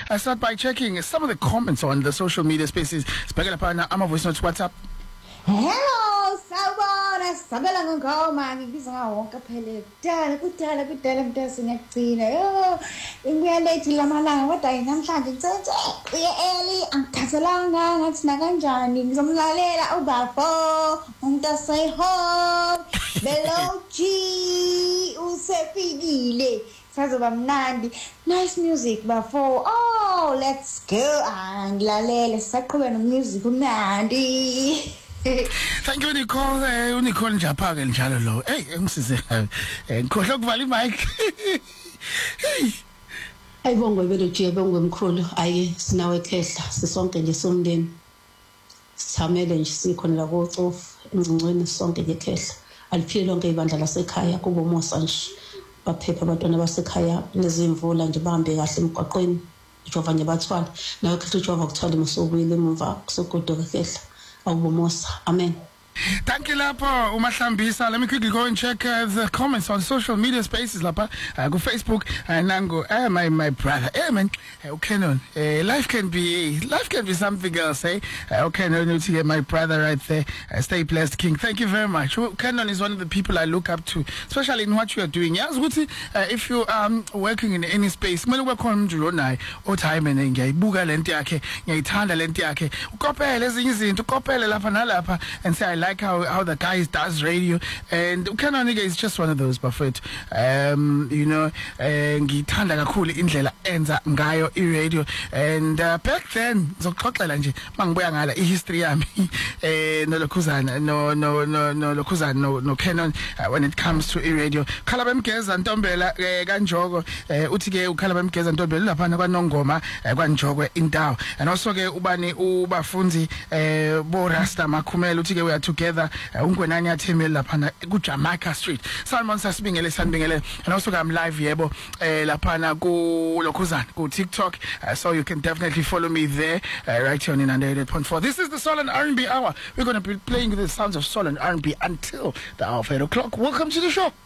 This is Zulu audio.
I start by checking some of the comments on the social media spaces. Spagala Pana, I'm a voice notes. What's up? Hello, Sabona, Sabela ngoma ngibiza ngawonke phela kudala mntasingagcina yo ngiyalethi lamalanga kodwa namhlanje ngithe uye early angithathelanga ngathi na kanjani ngizomlalela ubafo umntase home Belochi usefikile sazoba mnandi nice music bafo oh let's go angilalele saqhubeka nomusic umnandi. Thank you, Nicole. Nicole njapha ke njalo lo. Hey, ngisize. Ngikhohle ukuvala imic. Hey. Ayibongwe Belochi, ayibongwe mkhulu. Ayi sinawe ekhehla, sisonke nje somndeni. Sithamele nje sikhona la koCofu engcingweni sonke nje ekhehla. Aliphile lonke ibandla lasekhaya kubo Mosa nje. Baphepha abantwana basekhaya nezimvula nje bahambe kahle emgwaqweni. Jova nje bathwala. Nawe ekhehla Jova kuthwala emusubile emva kusogodoka ekhehla. Amen. Thank you, Lapa. Umahlambisa. Let me quickly go and check the comments on social media spaces, Lapa. Go Facebook and then go, my brother. Hey, man. Okay, no. Life can be something else, eh? Okay, no, to get my brother right there. Stay blessed, King. Thank you very much. Kenon is one of the people I look up to, especially in what you are doing. Yes, if you are working in any space, when you work on Juronai, or time and engage, Buga Lentiake, Yatanda Lentiake, Copel, as easy to Copel, Lapa, and say, I like how the guy does radio, and Kenon is just one of those, Buffett. Gitanda Kakuli Indlela Enza Ngayo radio, and back then, Zokotlanji, Mangboyangala, history, no Lokuzan, no Kenon when it comes to radio. Kalabem Kez and Tombela, Ganjogo, Utige, Kalabem Kez and Tombela, Panagongoma, Ganjogo in Dow, and also Ubani Uba Funzi, Borasta Makumel, Utige, we are together, Ungwenanya Timil, Lapana, Jamaica Street, Salmon Sasbingele, Sanbingele, and also I'm live Yebo, Lapana, go Lokuzan, go TikTok, so you can definitely follow me there, right here on in 98.4. This is the Soul and R&B Hour. We're going to be playing the sounds of soul and R&B until the hour of 8 o'clock. Welcome to the show.